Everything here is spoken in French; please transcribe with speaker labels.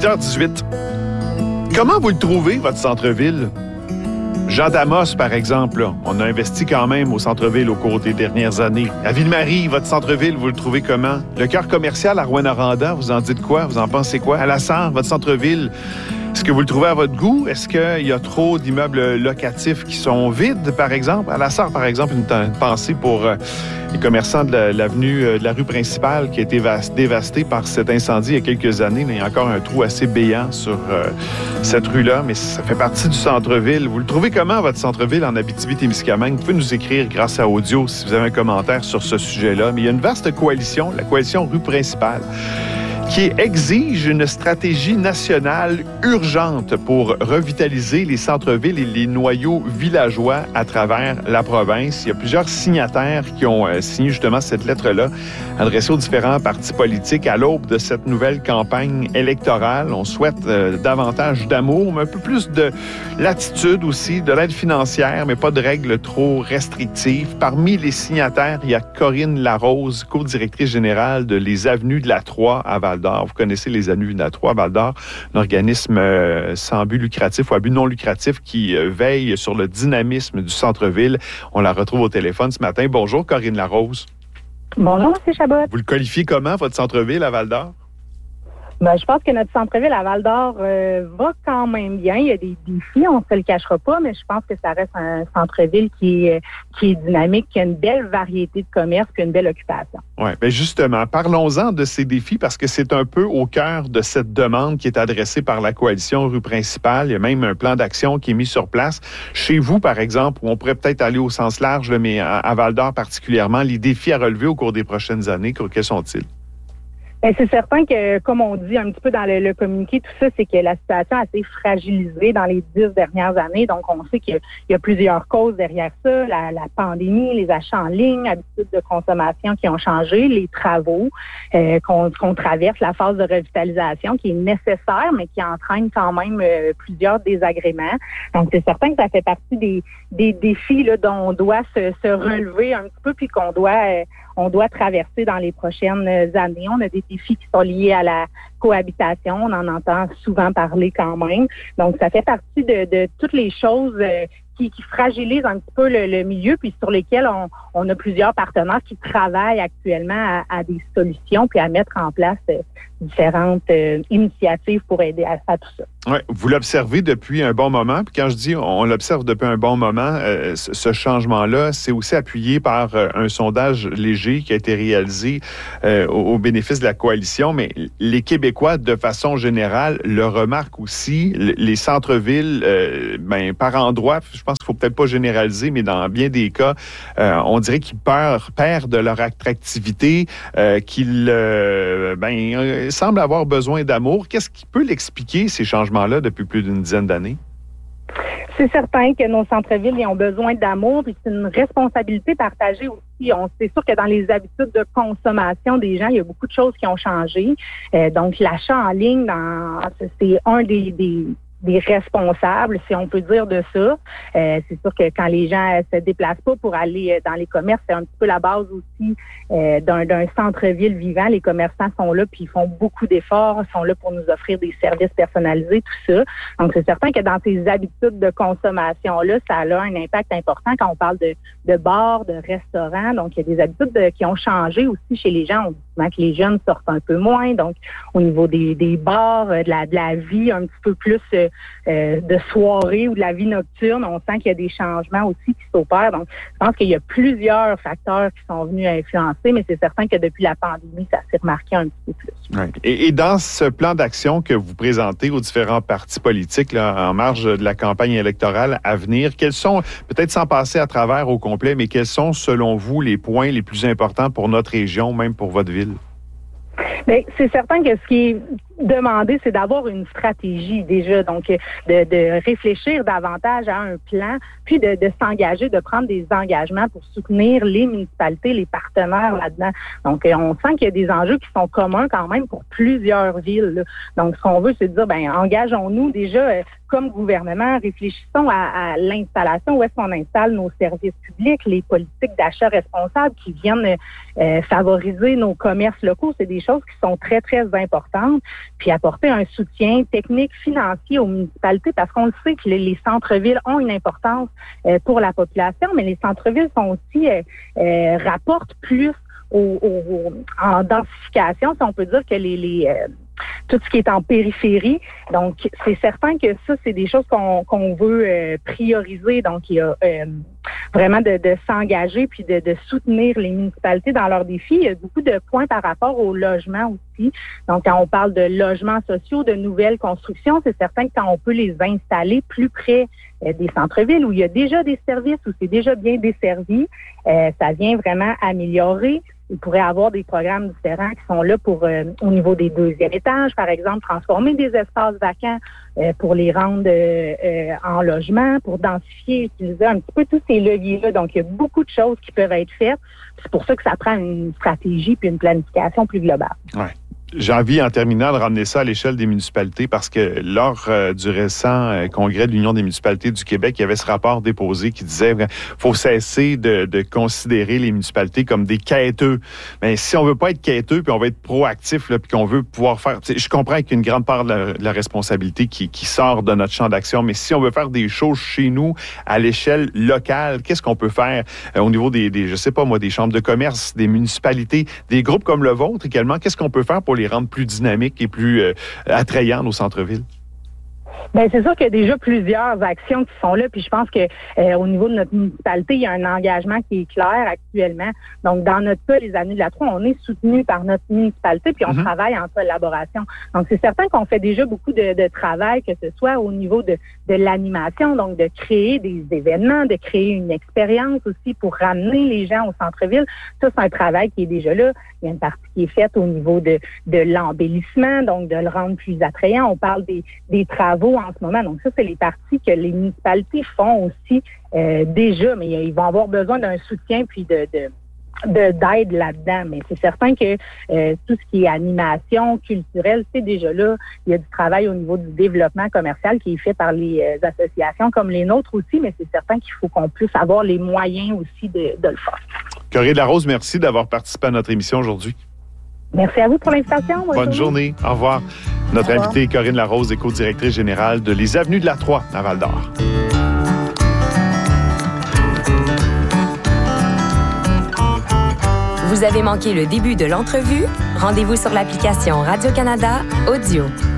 Speaker 1: 8h18. Comment vous le trouvez, votre centre-ville? Jean Damas, par exemple, là, on a investi quand même au centre-ville au cours des dernières années. À Ville-Marie, votre centre-ville, vous le trouvez comment? Le cœur commercial à Rouyn-Noranda, vous en dites quoi? Vous en pensez quoi? À La Sarre, votre centre-ville, est-ce que vous le trouvez à votre goût? Est-ce qu'il y a trop d'immeubles locatifs qui sont vides, par exemple? À La Sarre, par exemple, une pensée pour les commerçants de l'avenue de la rue principale qui a été dévastée par cet incendie il y a quelques années. Il y a encore un trou assez béant sur cette rue-là, mais ça fait partie du centre-ville. Vous le trouvez comment, votre centre-ville en Abitibi-Témiscamingue? Vous pouvez nous écrire grâce à Audio si vous avez un commentaire sur ce sujet-là. Mais il y a une vaste coalition, la coalition rue principale, qui exige une stratégie nationale urgente pour revitaliser les centres-villes et les noyaux villageois à travers la province. Il y a plusieurs signataires qui ont signé justement cette lettre-là, adressée aux différents partis politiques à l'aube de cette nouvelle campagne électorale. On souhaite davantage d'amour, mais un peu plus de latitude aussi, de l'aide financière, mais pas de règles trop restrictives. Parmi les signataires, il y a Corinne Larose, co-directrice générale de Les Avenues de la Troie à Val-d'Or. Vous connaissez Les Avenues de la Troie à Val-d'Or, un organisme sans but lucratif ou à but non lucratif qui veille sur le dynamisme du centre-ville. On la retrouve au téléphone ce matin. Bonjour, Corinne Larose.
Speaker 2: Bonjour, M. Chabot.
Speaker 1: Vous le qualifiez comment, votre centre-ville à Val-d'Or?
Speaker 2: Ben, je pense que notre centre-ville à Val-d'Or va quand même bien. Il y a des défis, on ne se le cachera pas, mais je pense que ça reste un centre-ville qui est dynamique, qui a une belle variété de commerces et une belle occupation.
Speaker 1: Oui, bien justement, parlons-en de ces défis parce que c'est un peu au cœur de cette demande qui est adressée par la coalition rue principale. Il y a même un plan d'action qui est mis sur place. Chez vous, par exemple, où on pourrait peut-être aller au sens large, mais à Val-d'Or particulièrement, les défis à relever au cours des prochaines années, quels sont-ils?
Speaker 2: Bien, c'est certain que, comme on dit un petit peu dans le communiqué, tout ça, c'est que la situation a été fragilisée dans les 10 dernières années. Donc, on sait qu'il y a plusieurs causes derrière ça. La pandémie, les achats en ligne, habitudes de consommation qui ont changé, les travaux qu'on traverse, la phase de revitalisation qui est nécessaire, mais qui entraîne quand même plusieurs désagréments. Donc, c'est certain que ça fait partie des défis là, dont on doit se relever un petit peu, puis qu'on doit traverser dans les prochaines années. On a des défis qui sont liés à la cohabitation. On en entend souvent parler quand même. Donc, ça fait partie de toutes les choses qui fragilisent un petit peu le milieu, puis sur lesquels on a plusieurs partenaires qui travaillent actuellement à des solutions, puis à mettre en place différentes initiatives pour aider à tout ça.
Speaker 1: Oui, vous l'observez depuis un bon moment. Puis quand je dis on l'observe depuis un bon moment, ce changement-là, c'est aussi appuyé par un sondage léger qui a été réalisé au bénéfice de la coalition. Mais les Québécois, de façon générale, le remarquent aussi. Les centres-villes, par endroits, je pense qu'il faut peut-être pas généraliser, mais dans bien des cas, on dirait qu'ils perdent de leur attractivité, qu'ils semblent avoir besoin d'amour. Qu'est-ce qui peut l'expliquer, ces changements-là, depuis plus d'une dizaine d'années?
Speaker 2: C'est certain que nos centres-villes ils ont besoin d'amour et c'est une responsabilité partagée aussi. C'est sûr que dans les habitudes de consommation des gens, il y a beaucoup de choses qui ont changé. Donc, l'achat en ligne, c'est un des responsables, si on peut dire de ça. C'est sûr que quand les gens se déplacent pas pour aller dans les commerces, c'est un petit peu la base aussi d'un centre-ville vivant. Les commerçants sont là puis ils font beaucoup d'efforts, sont là pour nous offrir des services personnalisés, tout ça. Donc, c'est certain que dans ces habitudes de consommation-là, ça a un impact important quand on parle de bars, de restaurants. Donc, il y a des habitudes qui ont changé aussi chez les gens. On dit souvent que les jeunes sortent un peu moins. Donc, au niveau des bars, de la vie un petit peu plus de soirée ou de la vie nocturne, on sent qu'il y a des changements aussi qui s'opèrent. Donc, je pense qu'il y a plusieurs facteurs qui sont venus influencer, mais c'est certain que depuis la pandémie, ça s'est remarqué un petit peu plus.
Speaker 1: Ouais. Et dans ce plan d'action que vous présentez aux différents partis politiques là, en marge de la campagne électorale à venir, quels sont, peut-être sans passer à travers au complet, mais quels sont, selon vous, les points les plus importants pour notre région, même pour votre ville?
Speaker 2: Bien, c'est certain que ce qui est demandé, c'est d'avoir une stratégie déjà, donc de réfléchir davantage à un plan, puis de s'engager, de prendre des engagements pour soutenir les municipalités, les partenaires là-dedans. Donc, on sent qu'il y a des enjeux qui sont communs quand même pour plusieurs villes, là. Donc, ce qu'on veut, c'est de dire, engageons-nous déjà comme gouvernement, réfléchissons à l'installation, où est-ce qu'on installe nos services publics, les politiques d'achat responsables qui viennent favoriser nos commerces locaux. C'est des choses qui sont très, très importantes. puis apporter un soutien technique, financier aux municipalités, parce qu'on le sait que les centres-villes ont une importance pour la population, mais les centres-villes sont aussi rapportent plus en densification, si on peut dire que tout ce qui est en périphérie. Donc, c'est certain que ça, c'est des choses qu'on veut prioriser. Donc, il y a vraiment de s'engager puis de soutenir les municipalités dans leurs défis. Il y a beaucoup de points par rapport au logement aussi. Donc, quand on parle de logements sociaux, de nouvelles constructions, c'est certain que quand on peut les installer plus près des centres-villes où il y a déjà des services, où c'est déjà bien desservi, ça vient vraiment améliorer. Il pourrait y avoir des programmes différents qui sont là pour, au niveau des deuxièmes étages, par exemple, transformer des espaces vacants pour les rendre en logement, pour densifier, utiliser un petit peu tous ces leviers-là. Donc, il y a beaucoup de choses qui peuvent être faites. C'est pour ça que ça prend une stratégie puis une planification plus globale.
Speaker 1: Ouais. J'ai envie, en terminant, de ramener ça à l'échelle des municipalités parce que lors du récent congrès de l'Union des municipalités du Québec, il y avait ce rapport déposé qui disait qu'il faut cesser de considérer les municipalités comme des quêteux. Mais si on veut pas être quêteux, puis on veut être proactif, là, puis qu'on veut pouvoir faire... Je comprends qu'il y a une grande part de la responsabilité qui sort de notre champ d'action, mais si on veut faire des choses chez nous, à l'échelle locale, qu'est-ce qu'on peut faire au niveau des je sais pas moi, des chambres de commerce, des municipalités, des groupes comme le vôtre également? Qu'est-ce qu'on peut faire pour les rendre plus dynamiques et plus attrayants, nos centres-villes?
Speaker 2: Bien, c'est sûr qu'il y a déjà plusieurs actions qui sont là, puis je pense que au niveau de notre municipalité, il y a un engagement qui est clair actuellement. Donc, dans notre cas, les Amis de la Troie, on est soutenu par notre municipalité, puis on travaille en collaboration. Donc, c'est certain qu'on fait déjà beaucoup de travail, que ce soit au niveau de l'animation, donc de créer des événements, de créer une expérience aussi pour ramener les gens au centre-ville. Ça, c'est un travail qui est déjà là. Il y a une partie qui est faite au niveau de l'embellissement, donc de le rendre plus attrayant. On parle des travaux en ce moment. Donc, ça, c'est les parties que les municipalités font aussi déjà, mais ils vont avoir besoin d'un soutien puis d'aide là-dedans. Mais c'est certain que tout ce qui est animation culturelle, c'est déjà là. Il y a du travail au niveau du développement commercial qui est fait par les associations comme les nôtres aussi, mais c'est certain qu'il faut qu'on puisse avoir les moyens aussi de le faire.
Speaker 1: Corinne Larose, merci d'avoir participé à notre émission aujourd'hui.
Speaker 2: Merci à vous pour l'invitation.
Speaker 1: Bonne journée. Au revoir. Notre invitée, Corinne Larose, est co-directrice générale de Les Avenues de la Troie à Val-d'Or.
Speaker 3: Vous avez manqué le début de l'entrevue? Rendez-vous sur l'application Radio-Canada Audio.